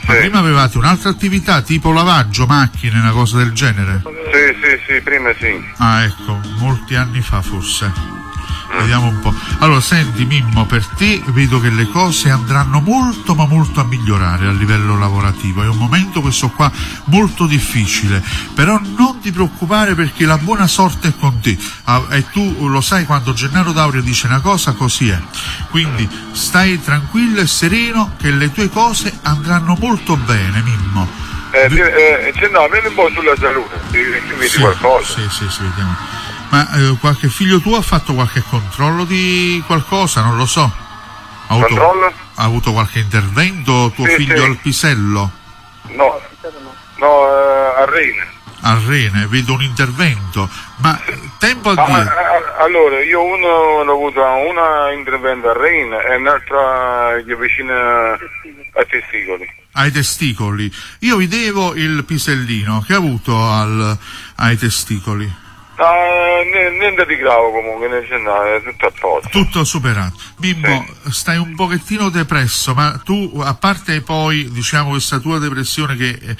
Ma prima avevate un'altra attività, tipo lavaggio, macchine, una cosa del genere? Sì, prima sì. Ah, ecco, molti anni fa forse. Vediamo un po'. Allora, senti Mimmo, per te vedo che le cose andranno molto ma molto a migliorare a livello lavorativo. È un momento questo qua molto difficile, però non ti preoccupare perché la buona sorte è con te. E tu lo sai, quando Gennaro D'Auria dice una cosa, così è. Quindi stai tranquillo e sereno che le tue cose andranno molto bene, Mimmo. No, vieni un po' sulla salute, vedi qualcosa. Sì, vediamo. Ma qualche figlio tuo ha fatto qualche controllo di qualcosa? Non lo so. Controllo? Ha avuto qualche intervento tuo figlio al Pisello? No, a Rene. A Rene, vedo un intervento. Ma tempo a dire. Allora, io ho avuto un intervento a Rene e un'altra vicino ai testicoli. Ai testicoli. Io vedevo il pisellino che ha avuto ai testicoli. Niente di grave comunque, è tutto a posto. Tutto superato. Mimmo, stai un pochettino depresso, ma tu, a parte poi, diciamo, questa tua depressione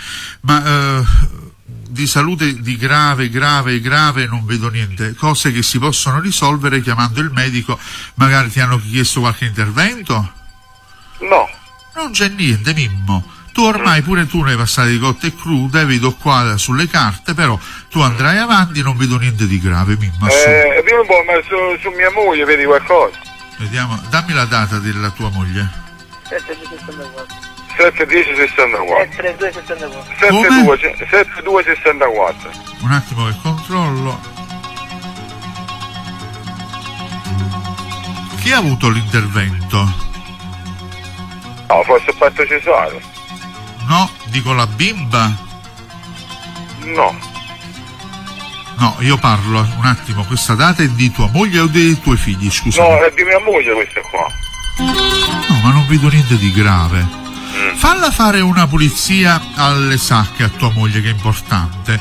di salute di grave non vedo niente, cose che si possono risolvere chiamando il medico. Magari ti hanno chiesto qualche intervento? No. Non c'è niente, Mimmo. Tu ormai pure tu ne hai passate di cotte e crude, vedo qua sulle carte, però tu andrai avanti, non vedo niente di grave, Mimmo. Vediamo un po', ma su mia moglie vedi qualcosa? Vediamo, dammi la data della tua moglie. 7-10-64. 72-64. Un attimo che controllo. Chi ha avuto l'intervento? No, forse ha fatto cesare. No, dico la bimba. No, io parlo un attimo, questa data è di tua moglie o dei tuoi figli, scusa? No, è di mia moglie questa qua. No, ma non vedo niente di grave. Falla fare una pulizia alle sacche a tua moglie, che è importante.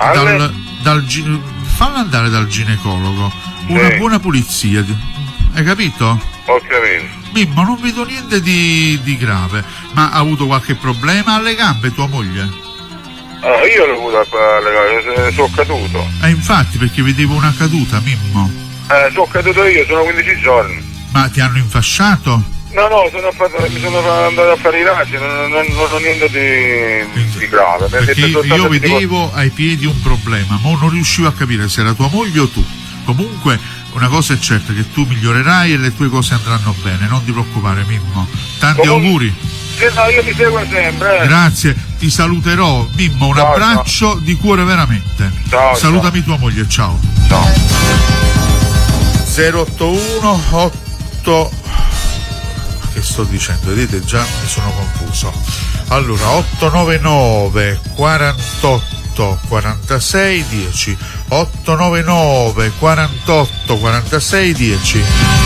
Falla andare dal ginecologo. Una buona pulizia. Hai capito? Ho capito. Mimmo, non vedo niente di grave. Ma ha avuto qualche problema alle gambe tua moglie? Io l'ho avuto alle gambe, sono caduto. Infatti, perché vedevo una caduta, Mimmo. Sono caduto io, sono 15 giorni. Ma ti hanno infasciato? No, mi sono andato a fare i raggi, non ho niente di grave. Perché io vedevo ai piedi un problema, ma non riuscivo a capire se era tua moglie o tu. Comunque, una cosa è certa, che tu migliorerai e le tue cose andranno bene, non ti preoccupare, Mimmo. Tanti auguri. No, io ti seguo sempre. Grazie, ti saluterò, Mimmo, un abbraccio di cuore veramente. Salutami tua moglie, ciao. 081 8. Che sto dicendo? Vedete, già mi sono confuso. Allora, 899 48 46 10 899 48 46 10.